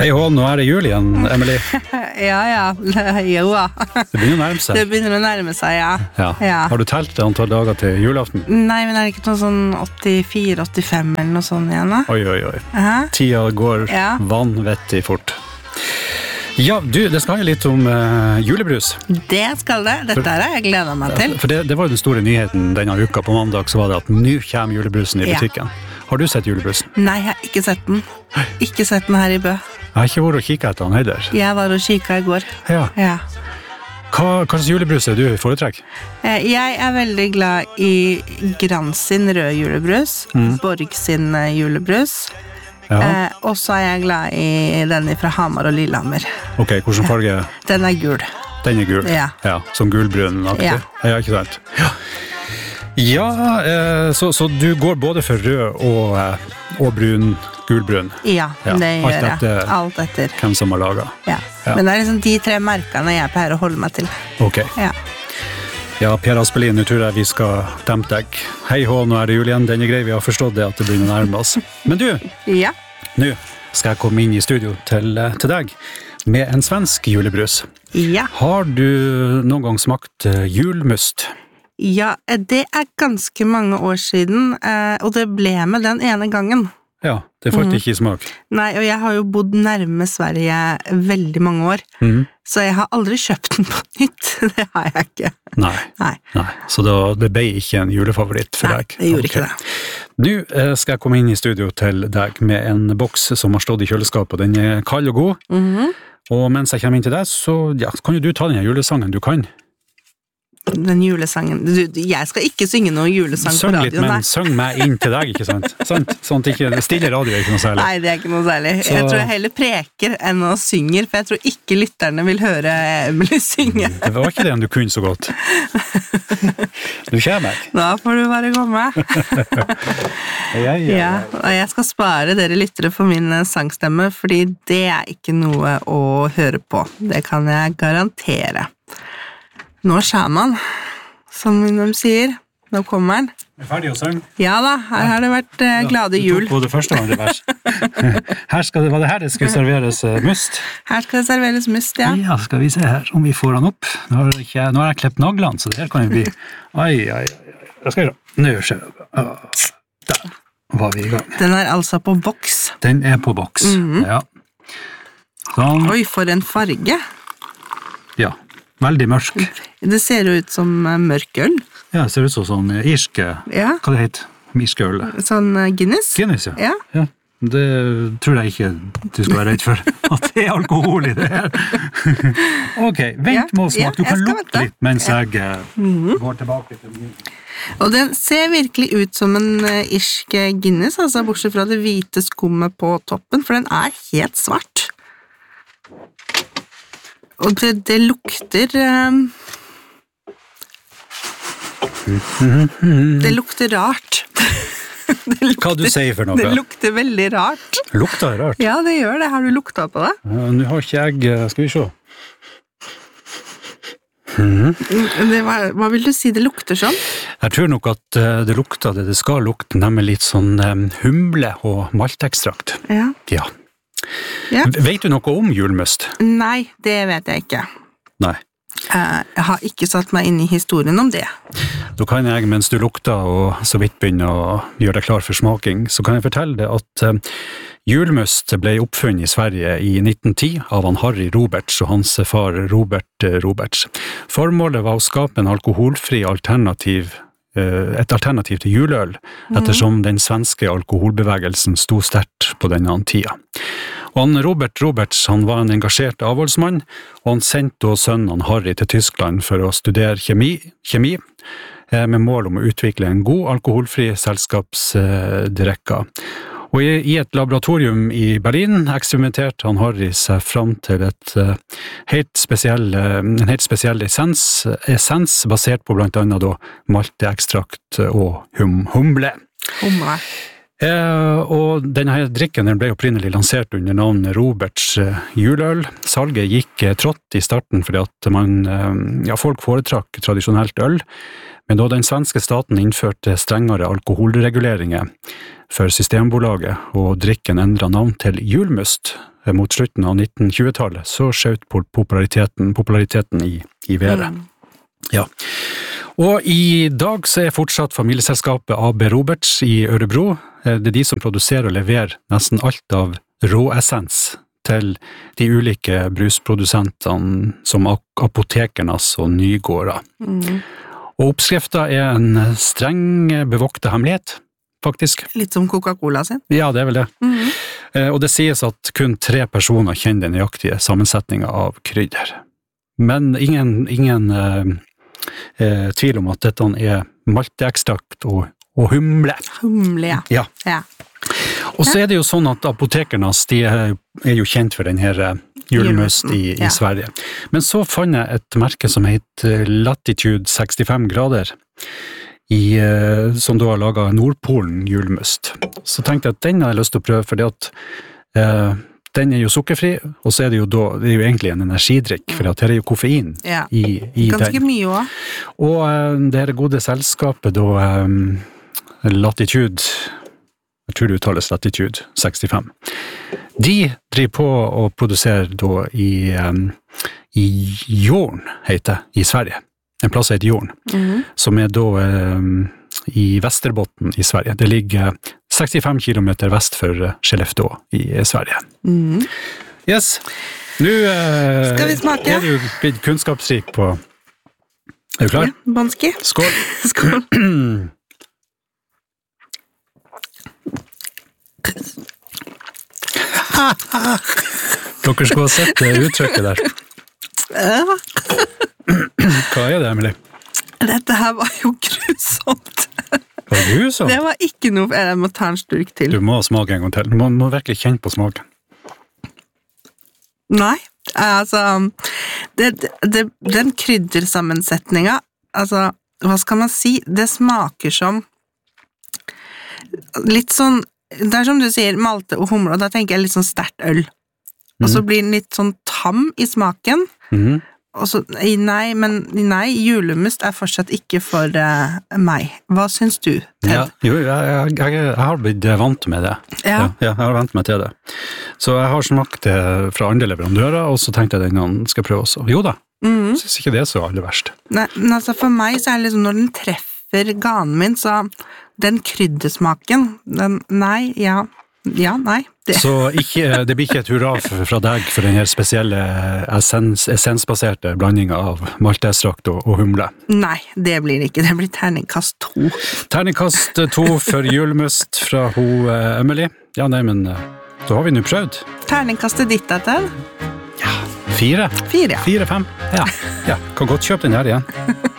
Hei Hån, nå det jul igjen, Emily. Ja, jo da. Det begynner å nærme seg. Det begynner å nærme seg, ja. Ja. Har du telt antall dager til julaften? Nei, men det ikke noe sånn 84-85 eller noe sånt igjen da? Oi. Tida går vanvettig fort. Ja, du, det skal jo litt om julebrus. Det skal det. Dette har jeg gledet meg til. For det var jo den store nyheten denne uka på mandag, så var det at nå kommer julebrusen i butikken. Har du sett julebrusen? Nei, jeg har ikke sett den. Ikke sett den her i Bø. Jeg har ikke vært og kikket etter den heller. Jeg var og kikket i går. Ja. Hva slags julebrus du foretrekker? Jeg veldig glad i Grans sin rød julebrus, Borg sin julebrus, og så jeg glad i den fra Hamar og Lillehammer. Ok, hvordan farge? Den gul. Den gul? Ja. Som gulbrun-aktig? Ja, ikke sant? Ja, så du går både for rød og brun, gulbrun? Ja, det gjør jeg. Alt etter. Hvem som har laget? Ja, men det liksom de 3 merkene jeg pleier å holde meg til. Ok. Ja, Per Aspelin, nå tror jeg vi skal dempe deg. Hei hå, nå det jul igjen, denne grei, vi har forstått det at det begynner å nærme oss. Men du, nå skal jeg komme inn i studio til deg med en svensk julebrus. Ja. Har du noen gang smakt julmust? Ja, det ganske mange år siden, og det ble med den ene gangen. Ja, det falt ikke i smak. Nei, og jeg har jo bodd nærme Sverige veldig mange år, så jeg har aldri kjøpt den på nytt. Det har jeg ikke. Nei. Så det ble ikke en julefavoritt for deg? Nei, det gjorde ikke det. Nå skal jeg komme inn i studio til deg med en boks som har stått i kjøleskapet, den kald og god. Og mens jeg kommer inn til deg, så kan jo du ta denne julesangen du kan. Den julesangen. Jeg skal ikke synge noen julesang på radioen. Syng litt, men syng meg inn til deg, ikke sant? Sånn at ikke stille radio ikke noe særlig. Nei, det ikke noe særlig. Jeg tror jeg heller preker enn å synger, for jeg tror ikke lytterne vil høre Emily synge. Det var ikke det du kunne så godt. Du kommer. Da får du bare komme. Ja, og jeg skal spare dere lyttere for min sangstemme, fordi det ikke noe å høre på. Det kan jeg garantere. Nå skjer man, som de sier. Nå kommer han. Ferdig å synge? Ja da, her har det vært glade jul. Du tok på det første og andre vers. Var det her det skulle serveres must? Her skal det serveres must, ja. Ja, skal vi se her om vi får den opp. Nå har jeg klept naglene, så det her kan jo bli... Oi. Jeg skal gjøre. Nå skjer det. Der var vi i gang. Den altså på boks. Den på boks, ja. Sånn. Oi, for en farge. Ja. Veldig mørk. Det ser ut som mørk øl. Ja, det ser ut som sånn irske... Ja. Hva det heter? Irske øl. Sånn Guinness? Guinness, ja. Det tror jeg ikke du skal være redd for. At det alkohol i det her. Ok, vent med å smake. Du kan lukte litt mens jeg går tilbake til min. Og den ser virkelig ut som en irsk Guinness, altså bortsett fra det hvite skummet på toppen, for den helt svart. Og det lukter det lukter rart. Hva du sier for noe? Det lukter veldig rart. Lukter det rart? Ja, det gjør det. Har du lukta på det? Nå har ikke jeg... Skal vi se. Hva vil du si det lukter sånn? Jeg tror nok at det lukter det skal lukte, nemlig litt sånn humle og maltekstrakt. Ja. Vet du noe om julmust? Nei, det vet jeg ikke. Nei. Jeg har ikke satt meg inn i historien om det. Da kan jeg, mens du lukter og så vidt begynner å gjøre deg klar for smaking, så kan jeg fortelle deg at julmust ble oppfunnet i Sverige i 1910 av Harry Roberts og hans far Robert Roberts. Formålet var å skape en alkoholfri alternativ til juleøl, ettersom den svenske alkoholbevegelsen sto sterkt på denne tida. Og Robert Roberts han var en engasjert avholdsmann, og han sendte sønnen Harry til Tyskland for å studere kjemi med mål om å utvikle en god alkoholfri selskapsdrikke. Og i et laboratorium i Berlin eksperimenterte Harry seg fram til en helt spesiell essens basert på blant annet malteekstrakt og humle. Og denne drikken ble opprinnelig lansert under navnet Roberts juleøl. Salget gikk trått i starten fordi at folk foretrakk tradisjonelt øl, men da den svenske staten innførte strengere alkoholreguleringer for Systembolaget, og drikken endret navn til julmust, mot slutten av 1920-tallet, så skjøt populariteten i været. Ja. Og i dag så fortsatt familieselskapet AB Roberts i Ørebro. Det de som produserer og leverer nesten alt av råessens til de ulike brusprodusentene som Apotekernes og Nygårda. Og oppskriften en streng bevoktet hemmelighet, faktisk. Litt som Coca-Cola sin. Ja, det vel det. Og det sies at kun 3 personer kjenner den nøyaktige sammensetningen av krydder. Men ingen tvil om at dette malteekstrakt og humle. Humle, ja. Og så det jo sånn at Apotekernes, de jo kjent for denne julemust i Sverige. Men så fant jeg et merke som heter Latitude 65 grader, som da har laget Nordpolen julemust. Så tenkte jeg at den har jeg lyst til å prøve, fordi at den jo sukkerfri, og så det jo egentlig en energidrikk, for at det jo koffein i ganske den. Mye også. Og det gode selskapet da, Latitude, jeg tror det uttales Latitude 65, de driver på å produsere da i Jorn, heter i Sverige. En plass heter Jorn, som da i Västerbotten i Sverige. Det ligger 65 kilometer vest for Skellefteå i Sverige. Yes, nå skal vi smake? Det jo blitt kunnskapsrik på... du klar? Ja, Banski. Skål! Skål! Dere skulle ha sett det uttrykket der. Hva det, Emily? Dette her var jo grusomt. Var det grusomt? Det var ikke noe, jeg må ta en slurk til. Du må smake en gang til. Du må virkelig kjenne på smaken. Nei, altså, den kryddersammensetningen, altså, hva skal man si? Det smaker som litt sånn, det som du sier, malte og humle, og da tenker jeg litt sånn sterkt øl. Og så blir den litt sånn tam i smaken. Og så, nei, julemust fortsatt ikke for meg. Hva syns du, Ted? Ja, jo, jeg har blitt vant med det. Ja, jeg har vant meg til det. Så jeg har smakt det fra andre leverandører, og så tenkte jeg den skal prøve også. Jo da, synes ikke det så aller verst. Nei, men altså for meg så det liksom, når den treffer ganen min, så den kryddersmaken, nei. Så det blir ikke et hurra fra deg for denne spesielle essensbaserte blandingen av malteekstrakt og humle? Nei, det blir det ikke. Det blir terningkast 2. Terningkast 2 for julemust fra Emily. Ja, nei, men da har vi nå prøvd. Terningkastet ditt, Ted? Ja, 4. 4, ja. 4-5. Ja, kan godt kjøpe den her igjen.